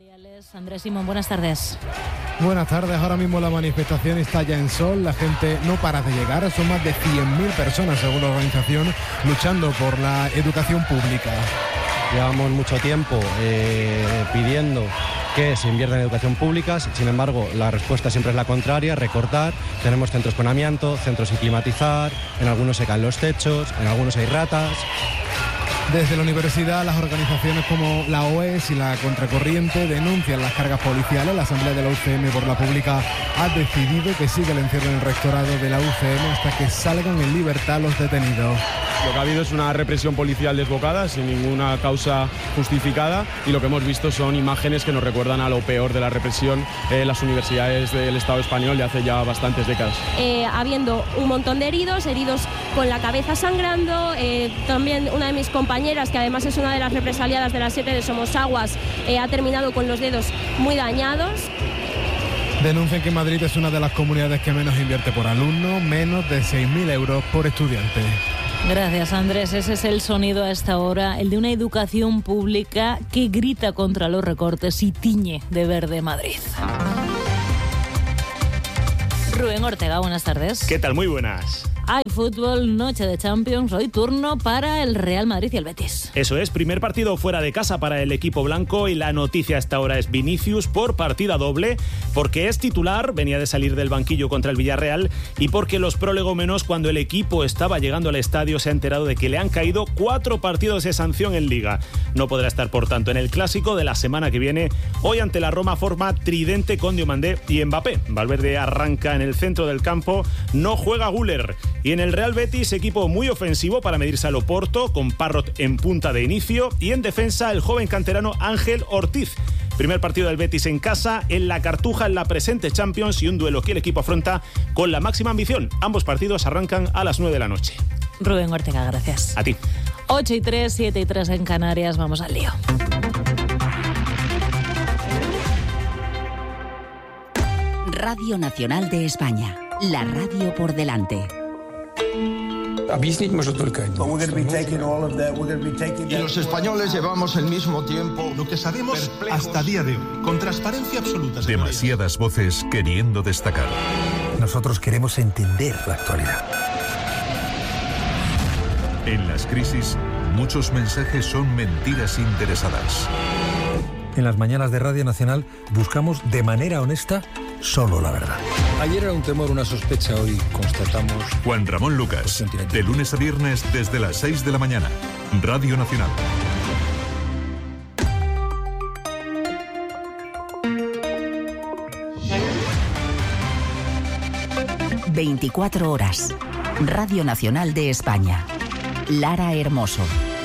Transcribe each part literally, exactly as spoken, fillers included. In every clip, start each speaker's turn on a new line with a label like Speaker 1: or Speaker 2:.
Speaker 1: Andrés Simón, buenas tardes.
Speaker 2: Buenas tardes, ahora mismo la manifestación está ya en Sol, la gente no para de llegar, son más de cien mil personas según la organización luchando por la educación pública.
Speaker 3: Llevamos mucho tiempo eh, pidiendo que se invierta en educación pública, sin embargo la respuesta siempre es la contraria, recortar. Tenemos centros con amianto, centros sin climatizar, en algunos se caen los techos, en algunos hay ratas.
Speaker 2: Desde la universidad, las organizaciones como la O E S y la Contracorriente denuncian las cargas policiales. La Asamblea de la U C M por la Pública ha decidido que siga el encierro en el rectorado de la U C M hasta que salgan en libertad los detenidos.
Speaker 4: Lo que ha habido es una represión policial desbocada, sin ninguna causa justificada, y lo que hemos visto son imágenes que nos recuerdan a lo peor de la represión en las universidades del Estado español de hace ya bastantes décadas.
Speaker 5: Eh, habiendo un montón de heridos, heridos con la cabeza sangrando, eh, también una de mis compañeras, que además es una de las represaliadas de las siete de Somosaguas, eh, ha terminado con los dedos muy dañados.
Speaker 2: Denuncian que Madrid es una de las comunidades que menos invierte por alumno, menos de seis mil euros por estudiante.
Speaker 1: Gracias, Andrés. Ese es el sonido a esta hora, el de una educación pública que grita contra los recortes y tiñe de verde Madrid. Rubén Ortega, buenas tardes.
Speaker 6: ¿Qué tal? Muy buenas.
Speaker 1: Hay fútbol, noche de Champions, hoy turno para el Real Madrid y el Betis.
Speaker 6: Eso es, primer partido fuera de casa para el equipo blanco y la noticia hasta ahora es Vinicius por partida doble, porque es titular, venía de salir del banquillo contra el Villarreal y porque los prolegómenos, cuando el equipo estaba llegando al estadio, se ha enterado de que le han caído cuatro partidos de sanción en Liga. No podrá estar, por tanto, en el clásico de la semana que viene. Hoy ante la Roma forma tridente con Diomandé y Mbappé. Valverde arranca en el centro del campo, no juega Güler. Y en el Real Betis, equipo muy ofensivo para medirse al Oporto, con Parrot en punta de inicio, y en defensa el joven canterano Ángel Ortiz. Primer partido del Betis en casa, en la Cartuja, en la presente Champions, y un duelo que el equipo afronta con la máxima ambición. Ambos partidos arrancan a las nueve de la noche.
Speaker 1: Rubén Ortega, gracias.
Speaker 6: A ti.
Speaker 1: ocho y tres, siete y tres en Canarias, vamos al lío.
Speaker 7: Radio Nacional de España, la radio por delante.
Speaker 8: Y los españoles llevamos el mismo tiempo.
Speaker 9: Lo que sabemos perplejos, hasta día de hoy, con transparencia absoluta.
Speaker 10: Demasiadas voces queriendo destacar.
Speaker 11: Nosotros queremos entender la actualidad.
Speaker 10: En las crisis, muchos mensajes son mentiras interesadas.
Speaker 11: En las mañanas de Radio Nacional buscamos de manera honesta solo la verdad.
Speaker 12: Ayer era un temor, una sospecha, hoy constatamos...
Speaker 10: Juan Ramón Lucas, de lunes a viernes desde las seis de la mañana. Radio Nacional.
Speaker 7: veinticuatro horas. Radio Nacional de España. Lara Hermoso.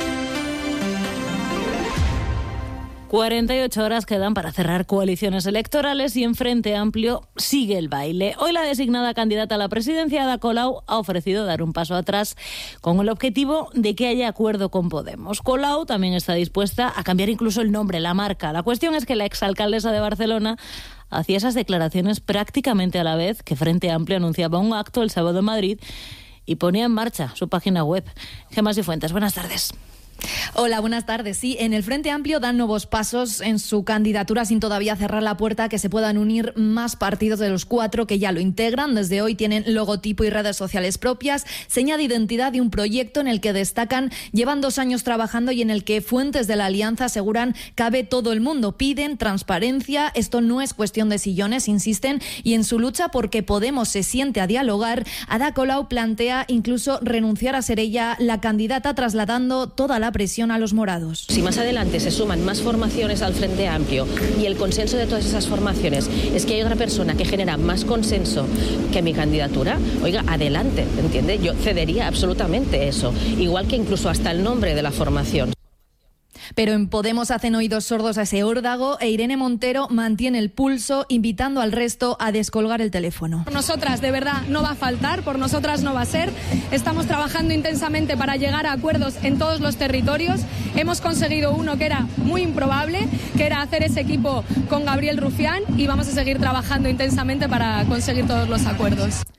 Speaker 1: cuarenta y ocho horas quedan para cerrar coaliciones electorales y en Frente Amplio sigue el baile. Hoy la designada candidata a la presidencia, Ada Colau, ha ofrecido dar un paso atrás con el objetivo de que haya acuerdo con Podemos. Colau también está dispuesta a cambiar incluso el nombre, la marca. La cuestión es que la exalcaldesa de Barcelona hacía esas declaraciones prácticamente a la vez que Frente Amplio anunciaba un acto el sábado en Madrid y ponía en marcha su página web. Gemma Cifuentes, buenas tardes.
Speaker 13: Hola, buenas tardes. Sí, en el Frente Amplio dan nuevos pasos en su candidatura sin todavía cerrar la puerta a que se puedan unir más partidos de los cuatro que ya lo integran. Desde hoy tienen logotipo y redes sociales propias, seña de identidad y un proyecto en el que destacan llevan dos años trabajando y en el que fuentes de la alianza aseguran cabe todo el mundo. Piden transparencia, esto no es cuestión de sillones, insisten, y en su lucha porque Podemos se siente a dialogar, Ada Colau plantea incluso renunciar a ser ella la candidata, trasladando toda la presión a los morados.
Speaker 14: Si más adelante se suman más formaciones al Frente Amplio y el consenso de todas esas formaciones es que hay otra persona que genera más consenso que mi candidatura, oiga, adelante, ¿entiende? Yo cedería absolutamente eso, igual que incluso hasta el nombre de la formación.
Speaker 13: Pero en Podemos hacen oídos sordos a ese órdago e Irene Montero mantiene el pulso, invitando al resto a descolgar el teléfono.
Speaker 15: Por nosotras, de verdad, no va a faltar, por nosotras no va a ser. Estamos trabajando intensamente para llegar a acuerdos en todos los territorios. Hemos conseguido uno que era muy improbable, que era hacer ese equipo con Gabriel Rufián, y vamos a seguir trabajando intensamente para conseguir todos los acuerdos.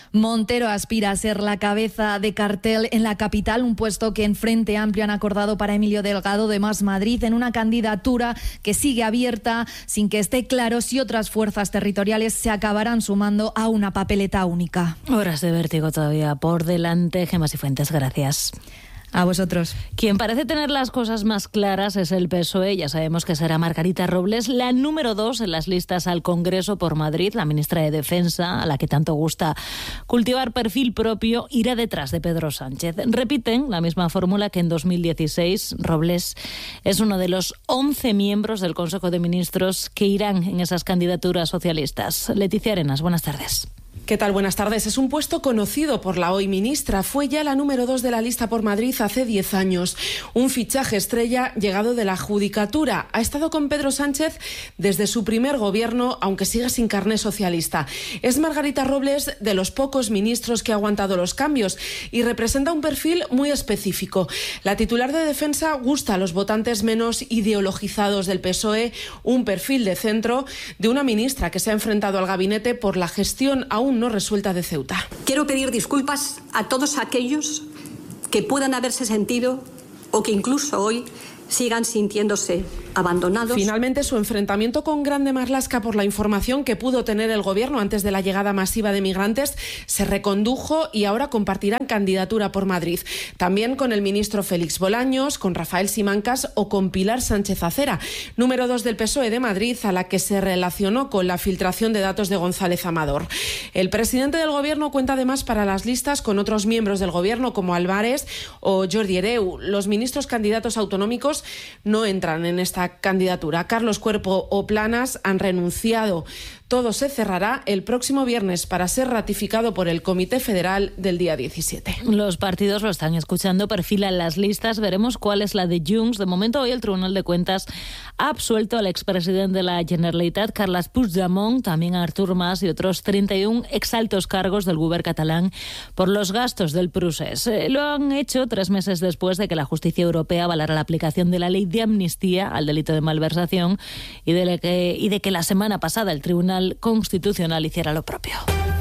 Speaker 13: Montero aspira a ser la cabeza de cartel en la capital, un puesto que en Frente Amplio han acordado para Emilio Delgado de Más Madrid, en una candidatura que sigue abierta sin que esté claro si otras fuerzas territoriales se acabarán sumando a una papeleta única.
Speaker 1: Horas de vértigo todavía por delante. Gemma Cifuentes, gracias.
Speaker 13: A vosotros.
Speaker 1: Quien parece tener las cosas más claras es el P S O E. Ya sabemos que será Margarita Robles la número dos en las listas al Congreso por Madrid. La ministra de Defensa, a la que tanto gusta cultivar perfil propio, irá detrás de Pedro Sánchez. Repiten la misma fórmula que en dos mil dieciséis. Robles es uno de los once miembros del Consejo de Ministros que irán en esas candidaturas socialistas. Leticia Arenas, buenas tardes.
Speaker 16: ¿Qué tal? Buenas tardes. Es un puesto conocido por la hoy ministra. Fue ya la número dos de la lista por Madrid hace diez años. Un fichaje estrella llegado de la Judicatura. Ha estado con Pedro Sánchez desde su primer gobierno, aunque siga sin carné socialista. Es Margarita Robles de los pocos ministros que ha aguantado los cambios y representa un perfil muy específico. La titular de Defensa gusta a los votantes menos ideologizados del P S O E, un perfil de centro de una ministra que se ha enfrentado al gabinete por la gestión aún no resuelta de Ceuta.
Speaker 17: Quiero pedir disculpas a todos aquellos que puedan haberse sentido o que incluso hoy sigan sintiéndose abandonados.
Speaker 16: Finalmente, su enfrentamiento con Grande Marlaska por la información que pudo tener el gobierno antes de la llegada masiva de migrantes se recondujo y ahora compartirán candidatura por Madrid. También con el ministro Félix Bolaños, con Rafael Simancas o con Pilar Sánchez Acera, número dos del P S O E de Madrid, a la que se relacionó con la filtración de datos de González Amador. El presidente del gobierno cuenta además para las listas con otros miembros del gobierno como Álvarez o Jordi Hereu. Los ministros candidatos autonómicos no entran en esta candidatura. Carlos Cuerpo o Planas han renunciado. Todo se cerrará el próximo viernes para ser ratificado por el Comité Federal del día diecisiete.
Speaker 1: Los partidos lo están escuchando, perfilan las listas. Veremos cuál es la de Junts. De momento, hoy el Tribunal de Cuentas ha absuelto al expresidente de la Generalitat, Carles Puigdemont, también a Artur Mas y otros treinta y uno exaltos cargos del Govern catalán por los gastos del procés. Lo han hecho tres meses después de que la justicia europea avalara la aplicación de la ley de amnistía al delito de malversación y de que, y de que la semana pasada el Tribunal Constitucional hiciera lo propio.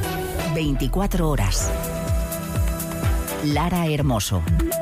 Speaker 7: veinticuatro horas. Lara Hermoso.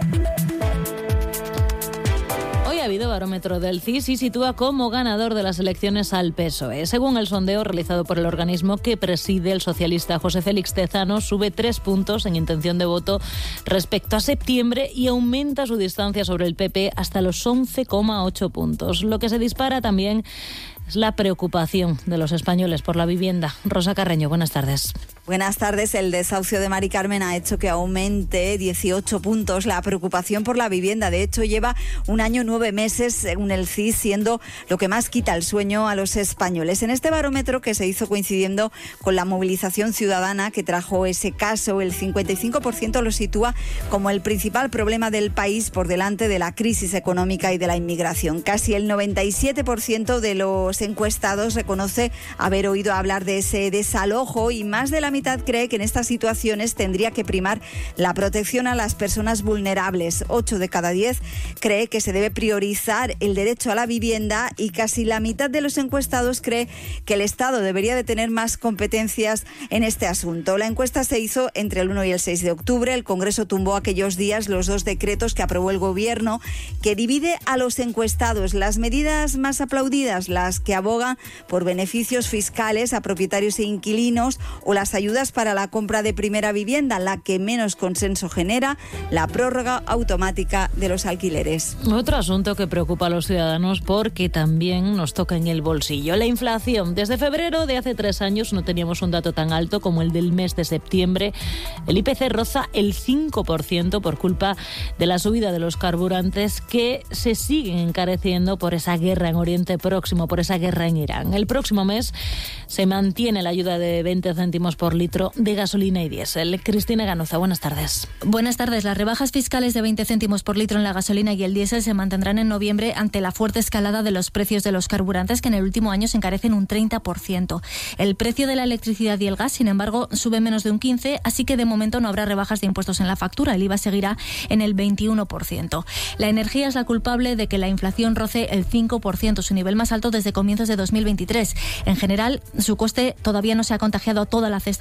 Speaker 1: Hoy ha habido barómetro del C I S y sitúa como ganador de las elecciones al P S O E. Según el sondeo realizado por el organismo que preside el socialista José Félix Tezano, sube tres puntos en intención de voto respecto a septiembre y aumenta su distancia sobre el P P hasta los once coma ocho puntos. Lo que se dispara también es la preocupación de los españoles por la vivienda. Rosa Carreño, buenas tardes.
Speaker 18: Buenas tardes. El desahucio de Mari Carmen ha hecho que aumente dieciocho puntos la preocupación por la vivienda. De hecho, lleva un año nueve meses, según el C I S, siendo lo que más quita el sueño a los españoles. En este barómetro, que se hizo coincidiendo con la movilización ciudadana que trajo ese caso, el cincuenta y cinco por ciento lo sitúa como el principal problema del país por delante de la crisis económica y de la inmigración. Casi el noventa y siete por ciento de los encuestados reconoce haber oído hablar de ese desalojo y más de la mitad cree que en estas situaciones tendría que primar la protección a las personas vulnerables. Ocho de cada diez cree que se debe priorizar el derecho a la vivienda y casi la mitad de los encuestados cree que el Estado debería de tener más competencias en este asunto. La encuesta se hizo entre el uno y el seis de octubre. El Congreso tumbó aquellos días los dos decretos que aprobó el Gobierno que divide a los encuestados. Las medidas más aplaudidas, las que abogan por beneficios fiscales a propietarios e inquilinos, o las ayudas para la compra de primera vivienda, la que menos consenso genera, la prórroga automática de los alquileres.
Speaker 1: Otro asunto que preocupa a los ciudadanos porque también nos toca en el bolsillo, la inflación. Desde febrero de hace tres años no teníamos un dato tan alto como el del mes de septiembre. El I P C roza el cinco por ciento por culpa de la subida de los carburantes que se siguen encareciendo por esa guerra en Oriente Próximo, por esa guerra en Irán. El próximo mes se mantiene la ayuda de veinte céntimos por litro de gasolina y diésel. Cristina Ganuza, buenas tardes.
Speaker 19: Buenas tardes. Las rebajas fiscales de veinte céntimos por litro en la gasolina y el diésel se mantendrán en noviembre ante la fuerte escalada de los precios de los carburantes, que en el último año se encarecen un treinta por ciento. El precio de la electricidad y el gas, sin embargo, sube menos de un quince por ciento, así que de momento no habrá rebajas de impuestos en la factura. El I V A seguirá en el veintiuno por ciento. La energía es la culpable de que la inflación roce el cinco por ciento, su nivel más alto desde comienzos de dos mil veintitrés. En general, su coste todavía no se ha contagiado a toda la cesta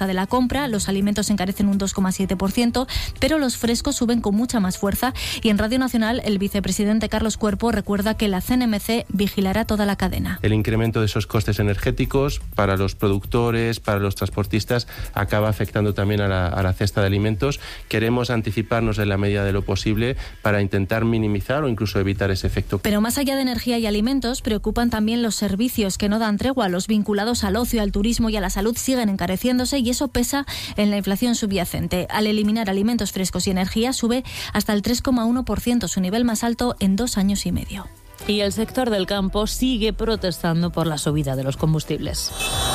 Speaker 19: de la compra. Los alimentos se encarecen un dos coma siete por ciento, pero los frescos suben con mucha más fuerza. Y en Radio Nacional, el vicepresidente Carlos Cuerpo recuerda que la C N M C vigilará toda la cadena.
Speaker 20: El incremento de esos costes energéticos para los productores, para los transportistas, acaba afectando también a la, a la cesta de alimentos. Queremos anticiparnos en la medida de lo posible para intentar minimizar o incluso evitar ese efecto.
Speaker 19: Pero más allá de energía y alimentos, preocupan también los servicios que no dan tregua. Los vinculados al ocio, al turismo y a la salud siguen encareciéndose y eso pesa en la inflación subyacente. Al eliminar alimentos frescos y energía sube hasta el tres coma uno por ciento, su nivel más alto en dos años y medio.
Speaker 1: Y el sector del campo sigue protestando por la subida de los combustibles.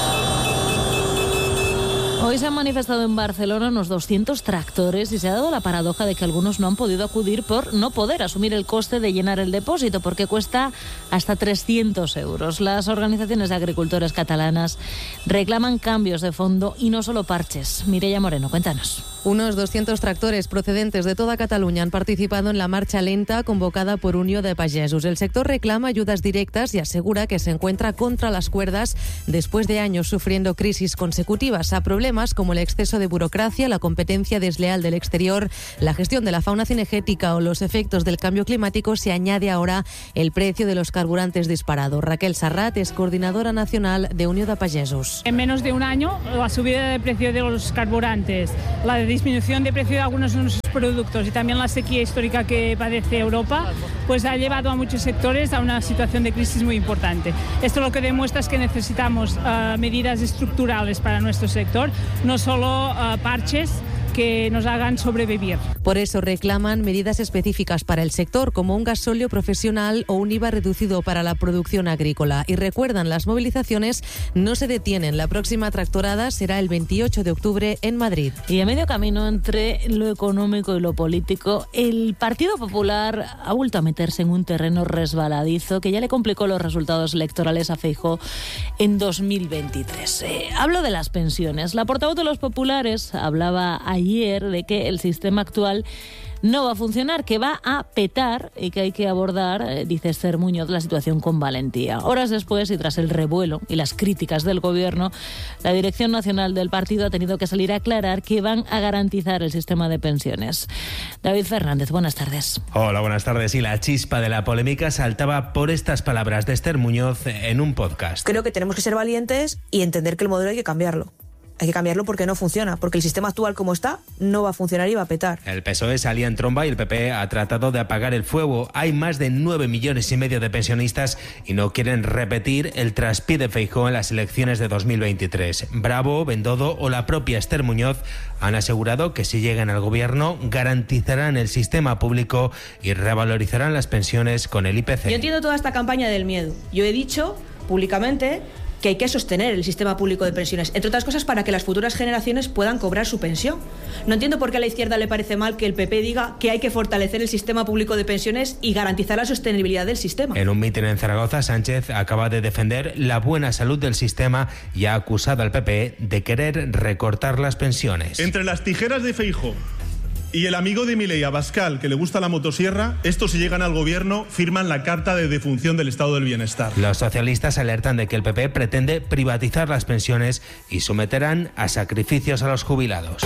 Speaker 1: Hoy se han manifestado en Barcelona unos doscientos tractores y se ha dado la paradoja de que algunos no han podido acudir por no poder asumir el coste de llenar el depósito, porque cuesta hasta trescientos euros. Las organizaciones de agricultores catalanas reclaman cambios de fondo y no solo parches. Mireia Moreno, cuéntanos.
Speaker 21: Unos doscientos tractores procedentes de toda Cataluña han participado en la marcha lenta convocada por Unió de Pagesos. El sector reclama ayudas directas y asegura que se encuentra contra las cuerdas después de años sufriendo crisis consecutivas a problemas como el exceso de burocracia, la competencia desleal del exterior, la gestión de la fauna cinegética o los efectos del cambio climático. Se añade ahora el precio de los carburantes disparado. Raquel Sarrat es coordinadora nacional de Unió de Pagesos.
Speaker 22: En menos de un año, la subida de precio de los carburantes, la disminución de precio de algunos de nuestros productos y también la sequía histórica que padece Europa, pues ha llevado a muchos sectores a una situación de crisis muy importante. Esto lo que demuestra es que necesitamos uh, medidas estructurales para nuestro sector, no solo uh, parches que nos hagan sobrevivir.
Speaker 21: Por eso reclaman medidas específicas para el sector, como un gasóleo profesional o un I V A reducido para la producción agrícola. Y recuerdan, las movilizaciones no se detienen. La próxima tractorada será el veintiocho de octubre en Madrid.
Speaker 1: Y a medio camino entre lo económico y lo político, el Partido Popular ha vuelto a meterse en un terreno resbaladizo que ya le complicó los resultados electorales a Feijóo en dos mil veintitrés. Eh, hablo de las pensiones. La portavoz de los populares hablaba ayer ayer de que el sistema actual no va a funcionar, que va a petar y que hay que abordar, eh, dice Esther Muñoz, la situación con valentía. Horas después y tras el revuelo y las críticas del gobierno, la Dirección Nacional del partido ha tenido que salir a aclarar que van a garantizar el sistema de pensiones. David Fernández, buenas tardes.
Speaker 23: Hola, buenas tardes. Y la chispa de la polémica saltaba por estas palabras de Esther Muñoz en un podcast.
Speaker 24: Creo que tenemos que ser valientes y entender que el modelo hay que cambiarlo. Hay que cambiarlo porque no funciona, porque el sistema actual como está no va a funcionar y va a petar.
Speaker 23: El P S O E salía en tromba y el P P ha tratado de apagar el fuego. Hay más de nueve millones y medio de pensionistas y no quieren repetir el traspié de Feijóo en las elecciones de dos mil veintitrés. Bravo, Bendodo o la propia Esther Muñoz han asegurado que si llegan al gobierno garantizarán el sistema público y revalorizarán las pensiones con el I P C.
Speaker 24: Yo entiendo toda esta campaña del miedo. Yo he dicho públicamente que hay que sostener el sistema público de pensiones, entre otras cosas para que las futuras generaciones puedan cobrar su pensión. No entiendo por qué a la izquierda le parece mal que el P P diga que hay que fortalecer el sistema público de pensiones y garantizar la sostenibilidad del sistema.
Speaker 23: En un mitin en Zaragoza, Sánchez acaba de defender la buena salud del sistema y ha acusado al P P de querer recortar las pensiones.
Speaker 9: Entre las tijeras de Feijóo y el amigo de Milei, Abascal, que le gusta la motosierra, estos, si llegan al gobierno, firman la carta de defunción del estado del bienestar.
Speaker 23: Los socialistas alertan de que el P P pretende privatizar las pensiones y someterán a sacrificios a los jubilados.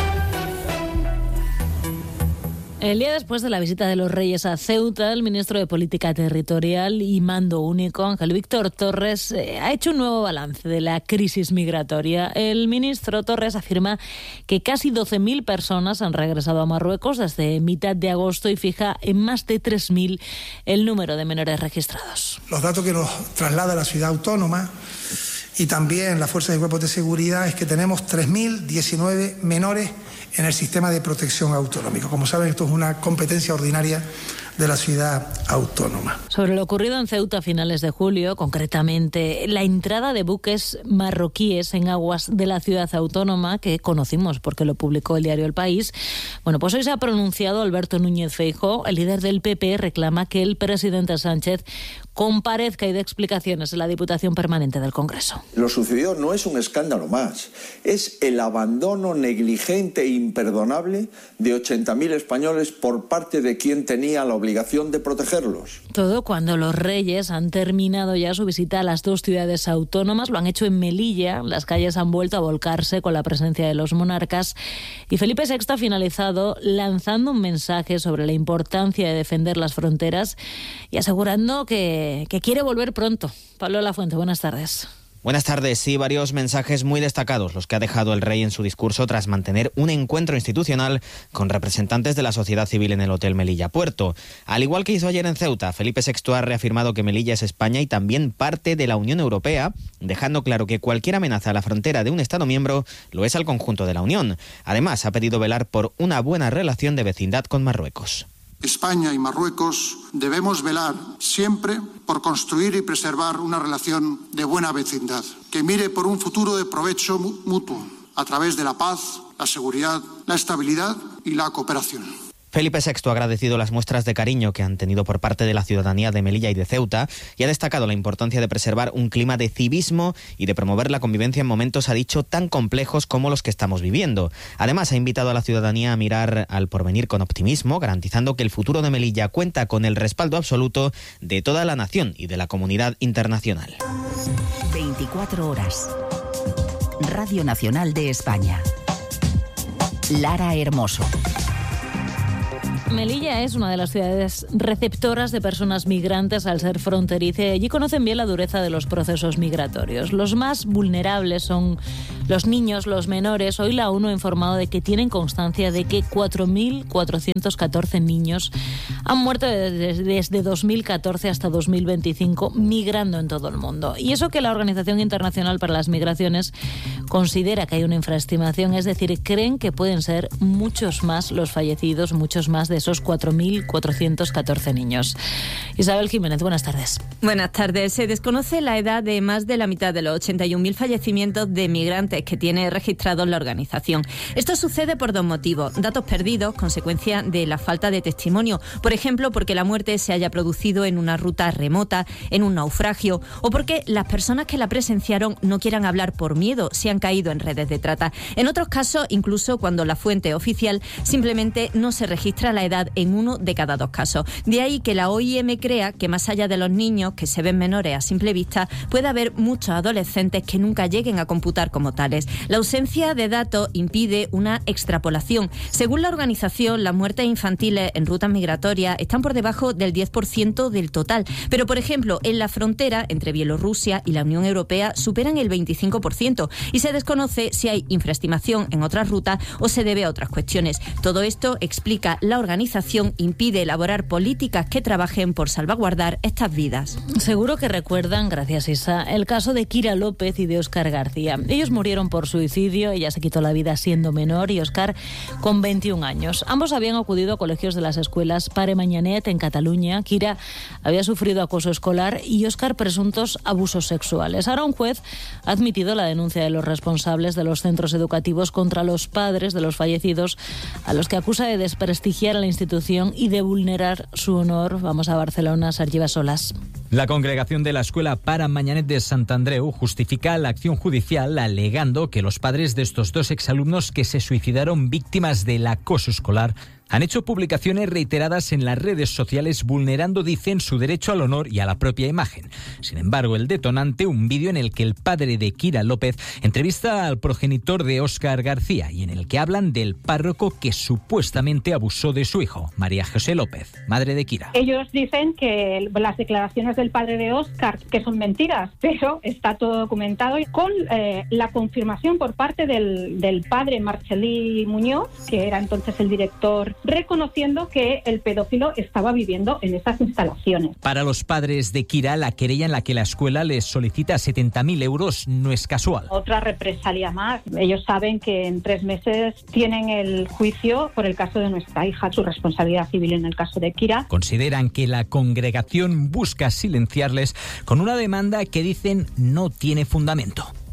Speaker 1: El día después de la visita de los Reyes a Ceuta, el ministro de Política Territorial y Mando Único, Ángel Víctor Torres, eh, ha hecho un nuevo balance de la crisis migratoria. El ministro Torres afirma que casi doce mil personas han regresado a Marruecos desde mitad de agosto y fija en más de tres mil el número de menores registrados.
Speaker 25: Los datos que nos traslada la ciudad autónoma y también las fuerzas y cuerpos de seguridad es que tenemos tres mil diecinueve menores en el sistema de protección autonómico. Como saben, esto es una competencia ordinaria de la ciudad autónoma.
Speaker 1: Sobre lo ocurrido en Ceuta a finales de julio, concretamente la entrada de buques marroquíes en aguas de la ciudad autónoma, que conocimos porque lo publicó el diario El País, bueno, pues hoy se ha pronunciado Alberto Núñez Feijóo. El líder del P P reclama que el presidente Sánchez comparezca y dé explicaciones en la Diputación Permanente del Congreso.
Speaker 2: Lo sucedido no es un escándalo más, es el abandono negligente e imperdonable de ochenta mil españoles por parte de quien tenía la obligación de protegerlos.
Speaker 1: Todo cuando los reyes han terminado ya su visita a las dos ciudades autónomas, lo han hecho en Melilla, las calles han vuelto a volcarse con la presencia de los monarcas y Felipe sexto ha finalizado lanzando un mensaje sobre la importancia de defender las fronteras y asegurando que, que quiere volver pronto. Pablo Lafuente, buenas tardes.
Speaker 3: Buenas tardes. Sí, varios mensajes muy destacados los que ha dejado el rey en su discurso tras mantener un encuentro institucional con representantes de la sociedad civil en el Hotel Melilla Puerto. Al igual que hizo ayer en Ceuta, Felipe sexto ha reafirmado que Melilla es España y también parte de la Unión Europea, dejando claro que cualquier amenaza a la frontera de un Estado miembro lo es al conjunto de la Unión. Además, ha pedido velar por una buena relación de vecindad con Marruecos.
Speaker 4: España y Marruecos debemos velar siempre por construir y preservar una relación de buena vecindad, que mire por un futuro de provecho mutuo, a través de la paz, la seguridad, la estabilidad y la cooperación.
Speaker 3: Felipe sexto ha agradecido las muestras de cariño que han tenido por parte de la ciudadanía de Melilla y de Ceuta y ha destacado la importancia de preservar un clima de civismo y de promover la convivencia en momentos, ha dicho, tan complejos como los que estamos viviendo. Además, ha invitado a la ciudadanía a mirar al porvenir con optimismo, garantizando que el futuro de Melilla cuenta con el respaldo absoluto de toda la nación y de la comunidad internacional.
Speaker 7: veinticuatro horas. Radio Nacional de España. Lara Hermoso.
Speaker 1: Melilla es una de las ciudades receptoras de personas migrantes al ser fronteriza y allí conocen bien la dureza de los procesos migratorios. Los más vulnerables son los niños, los menores. Hoy la ONU ha informado de que tienen constancia de que cuatro mil cuatrocientos catorce niños han muerto desde, desde dos mil catorce hasta dos mil veinticinco migrando en todo el mundo. Y eso que la Organización Internacional para las Migraciones considera que hay una infraestimación, es decir, creen que pueden ser muchos más los fallecidos, muchos más de esos cuatro mil cuatrocientos catorce niños. Isabel Jiménez, buenas tardes.
Speaker 5: Buenas tardes. Se desconoce la edad de más de la mitad de los ochenta y un mil fallecimientos de migrantes que tiene registrados la organización. Esto sucede por dos motivos. Datos perdidos, consecuencia de la falta de testimonio. Por ejemplo, porque la muerte se haya producido en una ruta remota, en un naufragio, o porque las personas que la presenciaron no quieran hablar por miedo si han caído en redes de trata. En otros casos, incluso cuando la fuente oficial simplemente no se registra la edad en uno de cada dos casos. De ahí que la O I M crea que más allá de los niños, que se ven menores a simple vista, puede haber muchos adolescentes que nunca lleguen a computar como tales. La ausencia de datos impide una extrapolación. Según la organización, las muertes infantiles en rutas migratorias están por debajo del diez por ciento del total. Pero, por ejemplo, en la frontera entre Bielorrusia y la Unión Europea superan el veinticinco por ciento y se desconoce si hay infraestimación en otras rutas o se debe a otras cuestiones. Todo esto, explica la organización, impide elaborar políticas que trabajen por salvaguardar estas vidas.
Speaker 1: Seguro que recuerdan, gracias Isa, el caso de Kira López y de Óscar García. Ellos murieron por suicidio, ella se quitó la vida siendo menor y Óscar con veintiún años. Ambos habían acudido a colegios de las escuelas Pare Manyanet en Cataluña. Kira había sufrido acoso escolar y Óscar presuntos abusos sexuales. Ahora un juez ha admitido la denuncia de los responsables de los centros educativos contra los padres de los fallecidos, a los que acusa de desprestigiar a la institución y de vulnerar su honor. Vamos a Barcelona, Sergi Basolas.
Speaker 6: La congregación de la escuela Pare Manyanet de Sant Andreu justifica la acción judicial alegando que los padres de estos dos exalumnos que se suicidaron víctimas del acoso escolar han hecho publicaciones reiteradas en las redes sociales vulnerando, dicen, su derecho al honor y a la propia imagen. Sin embargo, el detonante, un vídeo en el que el padre de Kira López entrevista al progenitor de Óscar García y en el que hablan del párroco que supuestamente abusó de su hijo, María José López, madre de Kira.
Speaker 26: Ellos dicen que las declaraciones del padre de Óscar que son mentiras, pero está todo documentado y con eh, la confirmación por parte del, del padre Marcelí Muñoz, que era entonces el director, reconociendo que el pedófilo estaba viviendo en esas instalaciones.
Speaker 6: Para los padres de Kira, la querella en la que la escuela les solicita setenta mil euros no es casual.
Speaker 26: Otra represalia más. Ellos saben que en tres meses tienen el juicio por el caso de nuestra hija, su responsabilidad civil en el caso de Kira.
Speaker 6: Consideran que la congregación busca silenciarles con una demanda que dicen no tiene fundamento.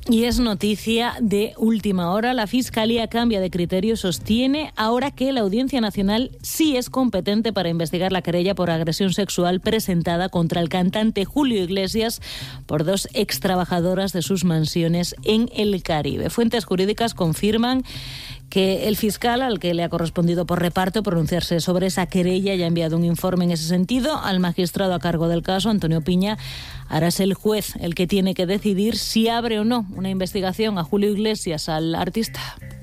Speaker 1: Y es noticia de última hora. La Fiscalía cambia de criterio y sostiene ahora que la Audiencia Nacional sí es competente para investigar la querella por agresión sexual presentada contra el cantante Julio Iglesias por dos extrabajadoras de sus mansiones en el Caribe. Fuentes jurídicas confirman que el fiscal, al que le ha correspondido por reparto pronunciarse sobre esa querella, ya ha enviado un informe en ese sentido al magistrado a cargo del caso, Antonio Piña. Ahora es el juez el que tiene que decidir si abre o no una investigación a Julio Iglesias, al artista.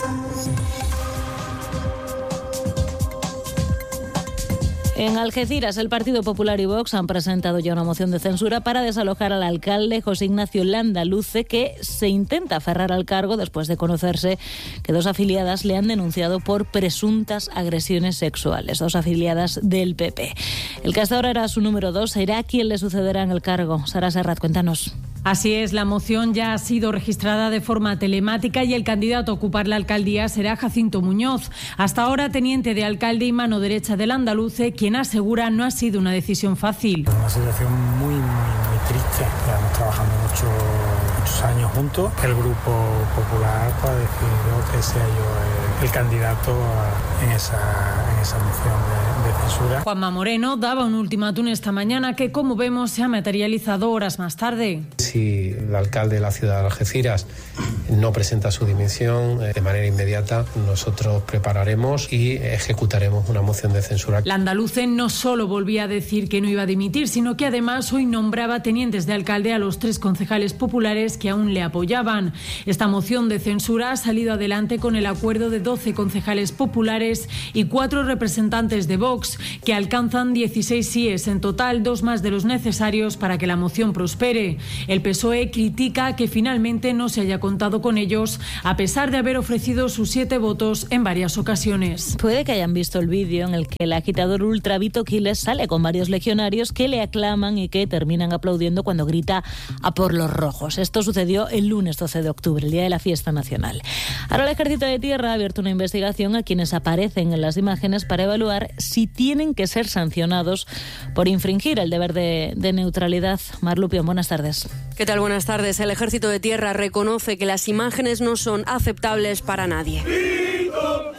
Speaker 1: En Algeciras, el Partido Popular y Vox han presentado ya una moción de censura para desalojar al alcalde José Ignacio Landaluce, que se intenta aferrar al cargo después de conocerse que dos afiliadas le han denunciado por presuntas agresiones sexuales, dos afiliadas del P P. El que hasta ahora era su número dos será quien le sucederá en el cargo. Sara Serrat, cuéntanos.
Speaker 8: Así es, la moción ya ha sido registrada de forma telemática y el candidato a ocupar la alcaldía será Jacinto Muñoz, hasta ahora teniente de alcalde y mano derecha del Andaluce, quien asegura no ha sido una decisión fácil.
Speaker 10: Una situación muy, muy, muy triste. Llevamos trabajando mucho, muchos años juntos. El Grupo Popular pues, ha decidido que sea yo el, el candidato a, en, esa, en esa moción de, de censura.
Speaker 8: Juanma Moreno daba un ultimátum esta mañana que, como vemos, se ha materializado horas más tarde.
Speaker 11: Si el alcalde de la ciudad de Algeciras no presenta su dimisión de manera inmediata, nosotros prepararemos y ejecutaremos una moción de censura.
Speaker 8: Landaluce no solo volvía a decir que no iba a dimitir, sino que además hoy nombraba tenientes de alcalde a los tres concejales populares que aún le apoyaban. Esta moción de censura ha salido adelante con el acuerdo de doce concejales populares y cuatro representantes de Vox, que alcanzan dieciséis síes en total, dos más de los necesarios para que la moción prospere. El P S O E critica que finalmente no se haya contado con ellos, a pesar de haber ofrecido sus siete votos en varias ocasiones.
Speaker 1: Puede que hayan visto el vídeo en el que el agitador ultra Vito Quiles sale con varios legionarios que le aclaman y que terminan aplaudiendo cuando grita a por los rojos. Esto sucedió el lunes doce de octubre, el día de la fiesta nacional. Ahora el Ejército de Tierra ha abierto una investigación a quienes aparecen en las imágenes para evaluar si tienen que ser sancionados por infringir el deber de, de neutralidad. Mar Lupión, buenas tardes.
Speaker 12: ¿Qué tal? Buenas tardes. El Ejército de Tierra reconoce que las imágenes no son aceptables para nadie. ¡Grito,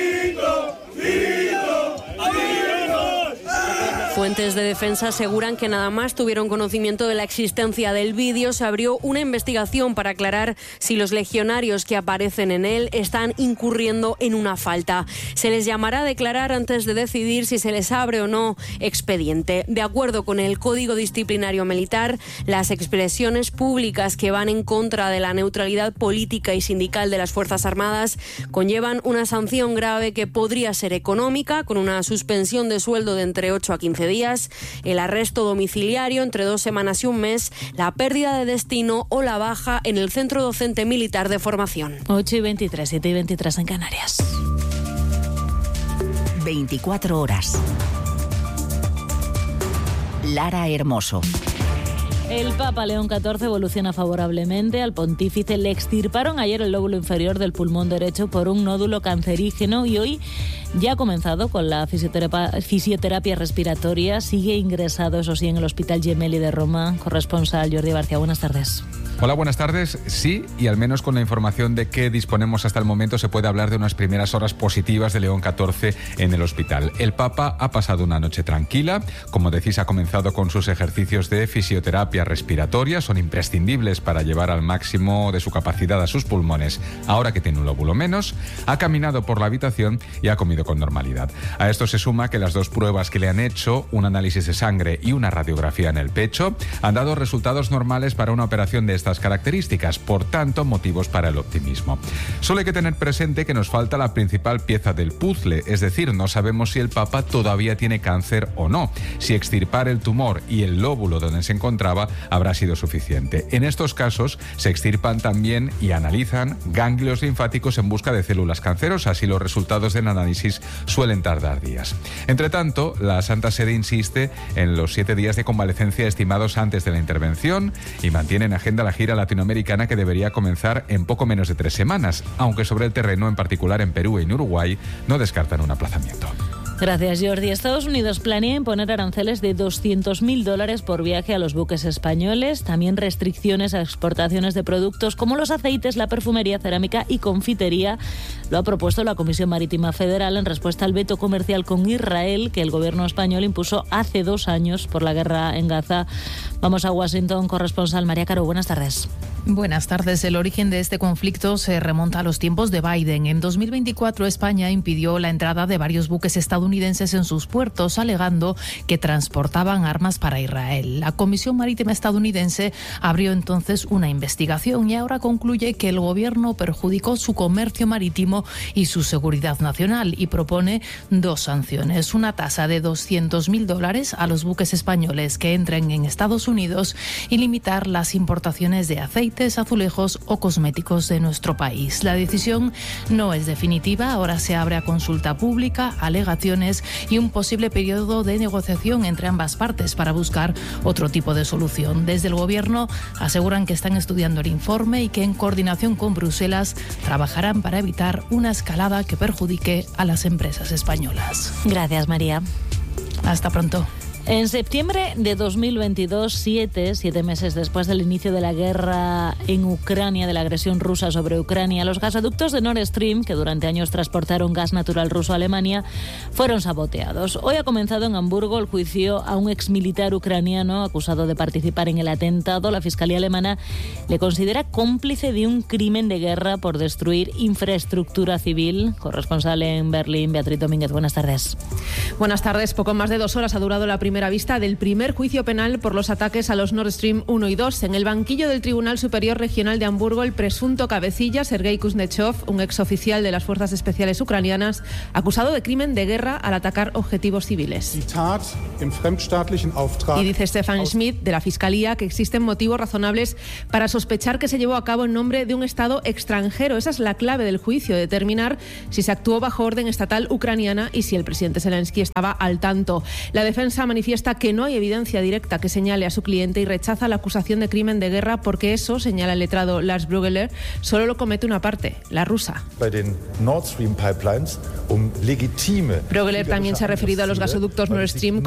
Speaker 12: grito, grito, Fuentes de defensa aseguran que nada más tuvieron conocimiento de la existencia del vídeo, se abrió una investigación para aclarar si los legionarios que aparecen en él están incurriendo en una falta. Se les llamará a declarar antes de decidir si se les abre o no expediente. De acuerdo con el Código Disciplinario Militar, las expresiones públicas que van en contra de la neutralidad política y sindical de las Fuerzas Armadas conllevan una sanción grave que podría ser económica, con una suspensión de sueldo de entre ocho a quince días, el arresto domiciliario entre dos semanas y un mes, la pérdida de destino o la baja en el Centro Docente Militar de Formación.
Speaker 1: ocho y veintitrés, siete y veintitrés en Canarias.
Speaker 7: veinticuatro horas. Lara Hermoso.
Speaker 1: El Papa León catorce evoluciona favorablemente. Al pontífice le extirparon ayer el lóbulo inferior del pulmón derecho por un nódulo cancerígeno y hoy ya ha comenzado con la fisioterapia, fisioterapia respiratoria. Sigue ingresado, eso sí, en el Hospital Gemelli de Roma. Corresponsal Jordi García, buenas tardes.
Speaker 14: Hola, buenas tardes. Sí, y al menos con la información de que disponemos hasta el momento se puede hablar de unas primeras horas positivas de León catorce en el hospital. El Papa ha pasado una noche tranquila. Como decís, ha comenzado con sus ejercicios de fisioterapia respiratoria. Son imprescindibles para llevar al máximo de su capacidad a sus pulmones. Ahora que tiene un lóbulo menos, ha caminado por la habitación y ha comido con normalidad. A esto se suma que las dos pruebas que le han hecho, un análisis de sangre y una radiografía en el pecho, han dado resultados normales para una operación de esta características, por tanto, motivos para el optimismo. Solo hay que tener presente que nos falta la principal pieza del puzzle, es decir, no sabemos si el Papa todavía tiene cáncer o no, si extirpar el tumor y el lóbulo donde se encontraba habrá sido suficiente. En estos casos se extirpan también y analizan ganglios linfáticos en busca de células cancerosas y los resultados del análisis suelen tardar días. Entre tanto, la Santa Sede insiste en los siete días de convalecencia estimados antes de la intervención y mantiene en agenda la gira latinoamericana que debería comenzar en poco menos de tres semanas, aunque sobre el terreno, en particular en Perú y en Uruguay, no descartan un aplazamiento.
Speaker 1: Gracias, Jordi. Estados Unidos planea imponer aranceles de doscientos mil dólares por viaje a los buques españoles, también restricciones a exportaciones de productos como los aceites, la perfumería, cerámica y confitería. Lo ha propuesto la Comisión Marítima Federal en respuesta al veto comercial con Israel que el gobierno español impuso hace dos años por la guerra en Gaza. Vamos a Washington, corresponsal María Caro. Buenas tardes.
Speaker 13: Buenas tardes. El origen de este conflicto se remonta a los tiempos de Biden. En dos mil veinticuatro, España impidió la entrada de varios buques estadounidenses en sus puertos, alegando que transportaban armas para Israel. La Comisión Marítima estadounidense abrió entonces una investigación y ahora concluye que el gobierno perjudicó su comercio marítimo y su seguridad nacional y propone dos sanciones. Una tasa de doscientos mil dólares a los buques españoles que entren en Estados Unidos y limitar las importaciones de aceite, azulejos o cosméticos de nuestro país. La decisión no es definitiva, ahora se abre a consulta pública, alegaciones y un posible periodo de negociación entre ambas partes para buscar otro tipo de solución. Desde el Gobierno aseguran que están estudiando el informe y que en coordinación con Bruselas trabajarán para evitar una escalada que perjudique a las empresas españolas.
Speaker 1: Gracias, María.
Speaker 13: Hasta pronto.
Speaker 1: En septiembre de dos mil veintidós, siete, siete meses después del inicio de la guerra en Ucrania, de la agresión rusa sobre Ucrania, los gasoductos de Nord Stream, que durante años transportaron gas natural ruso a Alemania, fueron saboteados. Hoy ha comenzado en Hamburgo el juicio a un exmilitar ucraniano acusado de participar en el atentado. La Fiscalía alemana le considera cómplice de un crimen de guerra por destruir infraestructura civil. Corresponsal en Berlín, Beatriz Domínguez, buenas tardes.
Speaker 15: Buenas tardes. Poco más de dos horas ha durado la primera vista del primer juicio penal por los ataques a los Nord Stream uno y dos. En el banquillo del Tribunal Superior Regional de Hamburgo, el presunto cabecilla, Sergei Kuznechov, un exoficial de las Fuerzas Especiales ucranianas, acusado de crimen de guerra al atacar objetivos civiles. Y dice Stefan Schmidt, de la Fiscalía, que existen motivos razonables para sospechar que se llevó a cabo en nombre de un Estado extranjero. Esa es la clave del juicio, determinar si se actuó bajo orden estatal ucraniana y si el presidente Zelensky estaba al tanto. La defensa manifiesta que no hay evidencia directa que señale a su cliente y rechaza la acusación de crimen de guerra porque eso, señala el letrado Lars Brugeler, solo lo comete una parte, la rusa. Brugeler también se ha referido a los gasoductos Nord Stream